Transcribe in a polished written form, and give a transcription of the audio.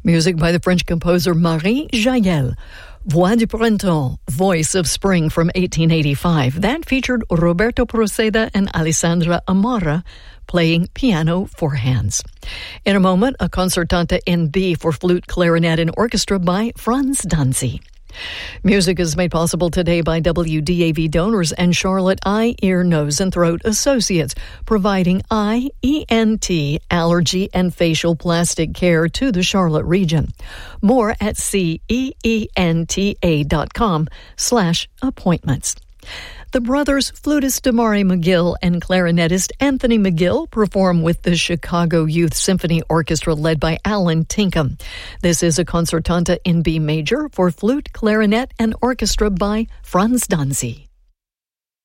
Music by the French composer Marie Jaël. Voix du Printemps, Voice of Spring from 1885. That featured Roberto Proceda and Alessandra Amara playing piano for hands. In a moment, a concertante in B for flute, clarinet, and orchestra by Franz Danzi. Music is made possible today by WDAV donors and Charlotte Eye, Ear, Nose, and Throat Associates, providing eye, ENT, allergy, and facial plastic care to the Charlotte region. More at ceenta.com/appointments. The brothers flutist Damari McGill and clarinetist Anthony McGill perform with the Chicago Youth Symphony Orchestra led by Alan Tinkham. This is a concertanta in B major for flute, clarinet, and orchestra by Franz Danzi.